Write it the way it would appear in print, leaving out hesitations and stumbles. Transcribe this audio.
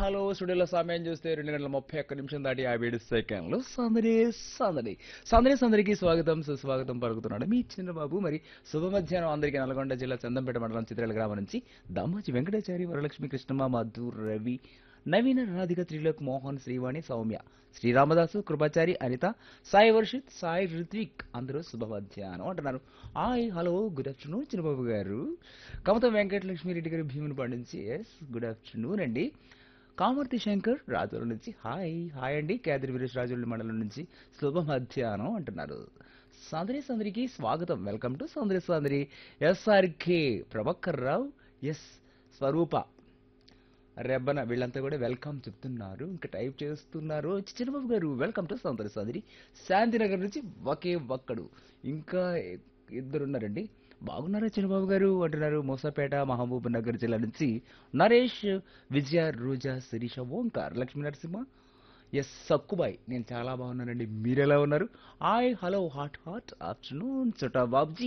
Hello స్టూడియోలో సమయం చూస్తే 2 గంటల 31 నిమిషం దాటి 57 సెకండ్లు. సందడి సందడి సందడి సందడికి స్వాగతం సుస్వాగతం పలుకుతున్నాడు మీ చిన్నబాబు. మరి శుభ మధ్యాహ్నం అందరికీ. నల్గొండ జిల్లా చందంపేట మండలం చిత్రాల గ్రామం నుంచి దామోజి వెంకటాచారి, వరలక్ష్మి, కృష్ణమ్మ, మధు, రవి, నవీన, రాధిక, త్రిలోక్, మోహన్, శ్రీవాణి, సౌమ్య, శ్రీరామదాసు, కృపాచారి, అనిత, సాయి వర్షిత్, సాయి రిత్విక్ అందరూ శుభ మధ్యాహ్నం అంటున్నారు. హాయ్ హలో గుడ్ ఆఫ్టర్నూన్ చిన్నబాబు గారు. కమతం వెంకటలక్ష్మి రెడ్డి గారు భీమునిపాడు నుంచి ఎస్ గుడ్ ఆఫ్టర్నూన్ అండి. కామర్తి శంకర్ రాజుల నుంచి హాయ్ హాయ్ అండి. కేదరి వీరేష్ రాజుల మండలం నుంచి శుభ మధ్యాహ్నం అంటున్నారు. సందరి సందరికి స్వాగతం, welcome to సందరి సందరి. SRK Prabhakar Rao, yes స్వరూప, రెబ్బన వీళ్ళంతా కూడా వెల్కమ్ చెప్తున్నారు, ఇంకా టైప్ చేస్తున్నారు. చిన్నబాబు గారు వెల్కమ్ టు సందరి సందరి. శాంతినగర్ నుంచి ఒకే ఒక్కడు, ఇంకా ఇద్దరున్నారండి. బాగున్నారా చిన్నబాబు గారు అంటున్నారు. మోసాపేట మహబూబ్ నగర్ జిల్లా నుంచి నరేష్, విజయ, రోజా, శిరీష, ఓంకార్, లక్ష్మీ నరసింహ, ఎస్ సక్కుబాయ్. నేను చాలా బాగున్నానండి, మీరెలా ఉన్నారు? Hi hello hot hot afternoon చోటా బాబ్జీ.